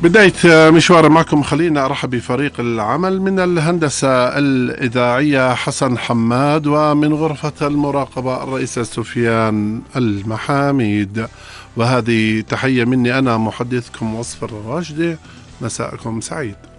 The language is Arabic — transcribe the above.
بداية مشوار معكم خلينا أرحب بفريق العمل من الهندسة الإذاعية حسن حماد، ومن غرفة المراقبة الرئيس سفيان المحاميد. وهذه تحية مني أنا محدثكم وصف الراشدي. مساءكم سعيد.